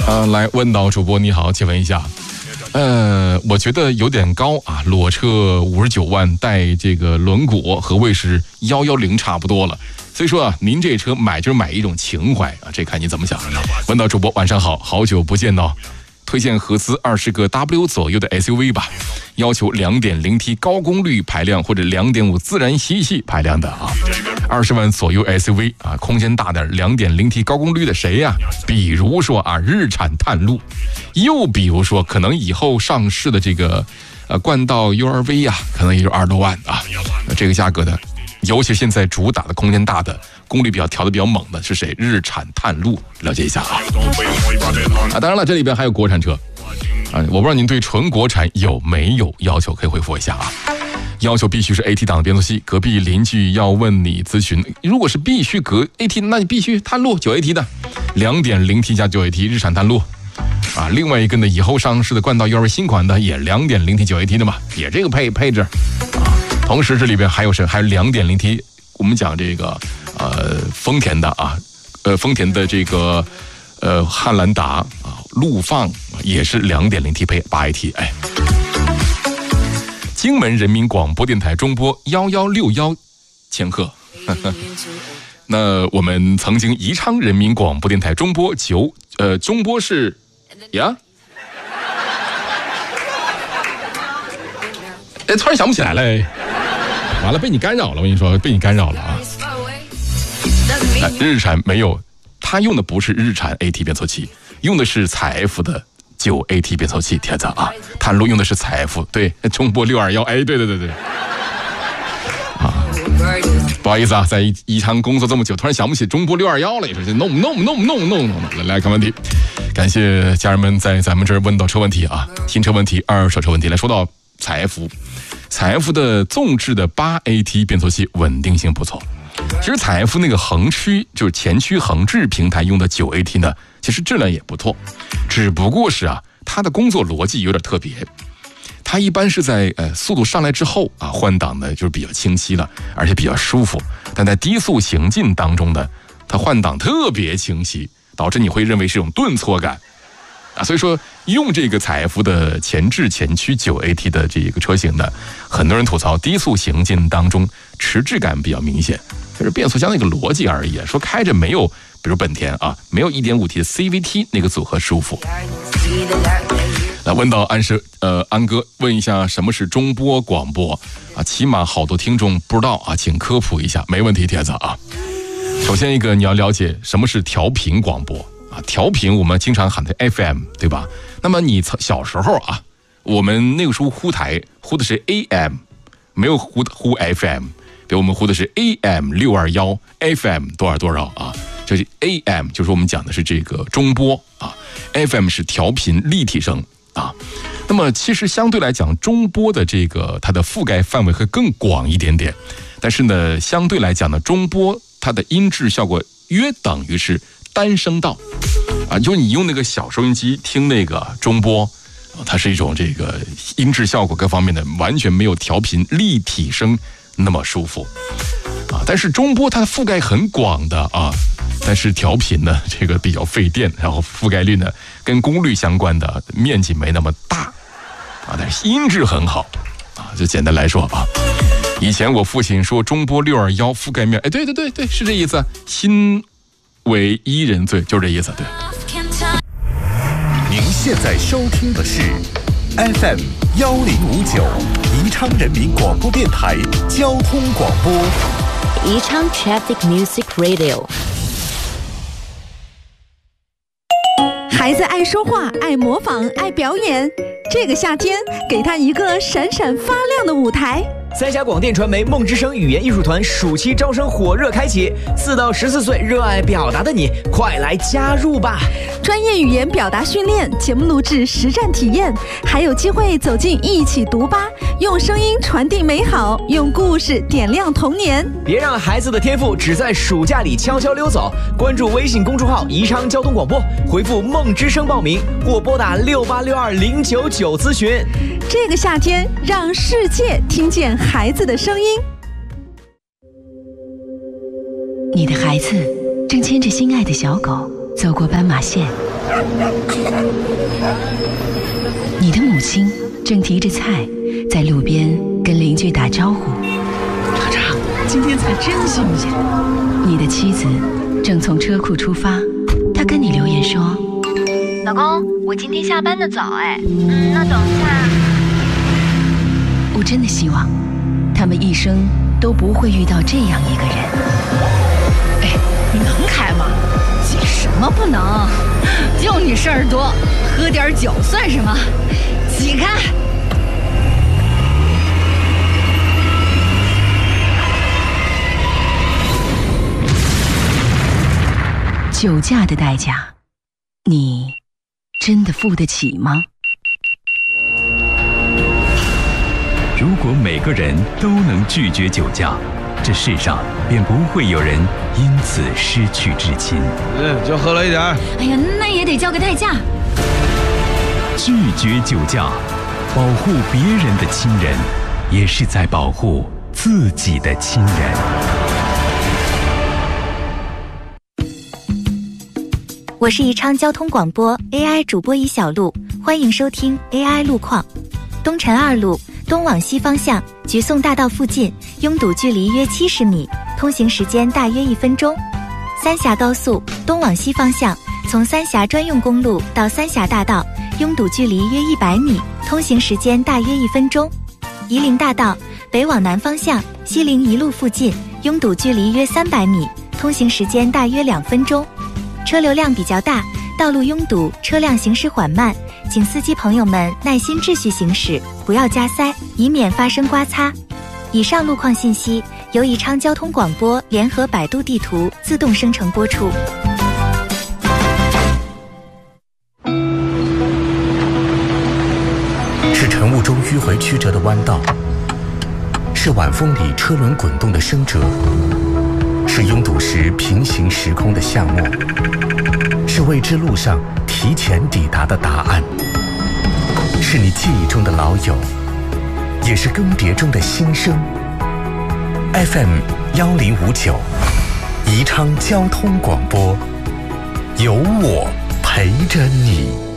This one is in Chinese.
来问到主播你好，请问一下，我觉得有点高啊，裸车59万带这个轮毂和卫士110差不多了。所以说啊，您这车买就是买一种情怀啊，这看你怎么想。问到主播晚上好，好久不见哦。推荐合资20个 W 左右的 SUV 吧，要求 2.0T 高功率排量或者 2.5 自然吸气排量的啊。20万左右 SUV 啊，空间大点 2.0T 高功率的谁呀？比如说啊，日产探路，又比如说可能以后上市的这个冠道 URV 呀，可能也就20多万啊。这个价格的，尤其现在主打的空间大的。功率调的比较猛的是谁？日产探路，了解一下啊。当然了，这里边还有国产车啊，我不知道您对纯国产有没有要求，可以回复一下啊。要求必须是 AT 档的变速器，隔壁邻居要问你咨询，如果是必须隔 AT， 那你必须探路 9AT 的 2.0T 加 9AT 日产探路啊。另外一个呢，以后上市的冠道 URV 新款的也 2.0T 9AT 的嘛，也这个配置啊。同时这里边还有谁？还有 2.0T， 我们讲这个。丰田的啊，丰田的这个汉兰达啊，陆放也是 2.0T 配 8AT。哎，荆门人民广播电台中波1161千赫。那我们曾经宜昌人民广播电台中波中波是呀，哎，突然想不起来了，完了被你干扰了，我跟你说被你干扰了啊。日产没有，它用的不是日产 AT 变速器，用的是采 F 的9AT 变速器。铁子啊，探路用的是采 F， 对，中波621，哎，对。啊，不好意思啊，在宜昌工作这么久，突然想不起中波621了，你说这 no， 来看问题。感谢家人们在咱们这儿问到车问题啊，新车问题、二手车问题。来说到采 F 的纵置的8AT 变速器稳定性不错。其实采 F 那个横驱就是前驱横置平台用的 9AT 呢，其实质量也不错，只不过是啊，它的工作逻辑有点特别。它一般是在速度上来之后啊，换挡呢就是比较清晰了，而且比较舒服。但在低速行进当中呢，它换挡特别清晰，导致你会认为是一种顿挫感啊。所以说用这个采 F 的前置前驱 9AT 的这个车型呢，很多人吐槽低速行进当中迟滞感比较明显。就是变速箱那个逻辑而已，说开着没有，比如本田啊，没有 1.5T 的 CVT 那个组合舒服。来问到安哥，问一下什么是中波广播啊？起码好多听众不知道啊，请科普一下。没问题，铁子啊。首先一个你要了解什么是调频广播啊？调频我们经常喊的 FM， 对吧？那么你小时候啊，我们那个时候呼台呼的是 AM， 没有呼 FM。我们呼的是 AM621 FM 多少啊？这是 AM， 就是我们讲的是这个中波啊 ，FM 是调频立体声啊。那么其实相对来讲，中波的这个它的覆盖范围会更广一点点，但是呢，相对来讲呢，中波它的音质效果约等于是单声道啊，就是你用那个小收音机听那个中波。它是一种这个音质效果各方面的完全没有调频立体声那么舒服啊，但是中波它的覆盖很广的啊，但是调频呢这个比较费电，然后覆盖率呢跟功率相关的面积没那么大啊，但是音质很好啊，就简单来说啊，以前我父亲说中波621覆盖面，哎，对，是这意思，心为一人醉，就是这意思，对。 您现在收听的是 FM 1059宜昌人民广播电台交通广播， 宜昌 Traffic Music Radio。 孩子爱说话，爱模仿，爱表演。这个夏天，给他一个闪闪发亮的舞台。 三峡广电传媒梦之声语言艺术团暑期招生火热开启，4到14岁热爱表达的你，快来加入吧！ 专业语言表达训练、节目录制、实战体验，还有机会走进一起读吧，用声音传递美好，用故事点亮童年。 别让孩子的天赋只在暑假里悄悄溜走。关注微信公众号宜昌交通广播，回复梦之声报名，或拨打6862099咨询。 这个夏天，让世界听见孩子的声音。 你的孩子正牵着心爱的小狗， 走过斑马线，你的母亲正提着菜在路边跟邻居打招呼。 厂长，今天菜真新鲜。 你的妻子正从车库出发，她跟你留言说： 老公，我今天下班的早那等一下。 我真的希望他们一生都不会遇到这样一个人。 哎，你能开吗？急什么不能？就你事儿多，喝点酒算什么？挤开！ 酒驾的代价，你真的付得起吗？ 如果每个人都能拒绝酒驾，这世上便不会有人因此失去至亲。 就喝了一点。 哎呀，那也得交个代价。 拒绝酒驾，保护别人的亲人，也是在保护自己的亲人。 我是宜昌交通广播 AI 主播宜小璐，欢迎收听 AI 路况。东辰2路东往西方向，橘颂大道附近拥堵距离约70米，通行时间大约1分钟。三峡高速东往西方向，从三峡专用公路到三峡大道，拥堵距离约100米，通行时间大约1分钟。夷陵大道北往南方向，西陵一路附近拥堵距离约300米，通行时间大约2分钟。车流量比较大，道路拥堵，车辆行驶缓慢，请司机朋友们耐心秩序行驶，不要加塞，以免发生刮擦。以上路况信息由宜昌交通广播联合百度地图自动生成播出。 是晨雾中迂回曲折的弯道，是晚风里车轮滚动的声折，是拥堵时平行时空的巷陌，是未知路上提前抵达的答案，是你记忆中的老友，也是更迭中的新生。FM 1059，宜昌交通广播，有我陪着你。